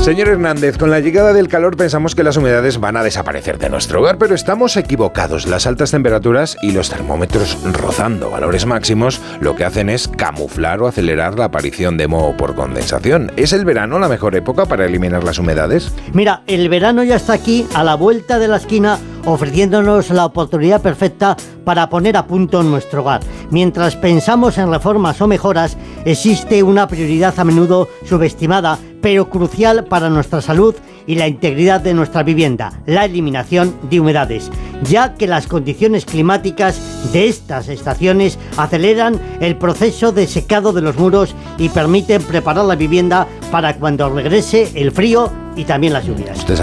Señor Hernández, con la llegada del calor pensamos que las humedades van a desaparecer de nuestro hogar, pero estamos equivocados. Las altas temperaturas y los termómetros rozando valores máximos lo que hacen es camuflar o acelerar la aparición de moho por condensación. ¿Es el verano la mejor época para eliminar las humedades? Mira, el verano ya está aquí, a la vuelta de la esquina, ofreciéndonos la oportunidad perfecta para poner a punto nuestro hogar. Mientras pensamos en reformas o mejoras, existe una prioridad a menudo subestimada, pero crucial para nuestra salud y la integridad de nuestra vivienda: la eliminación de humedades, ya que las condiciones climáticas de estas estaciones aceleran el proceso de secado de los muros y permiten preparar la vivienda para cuando regrese el frío y también las lluvias.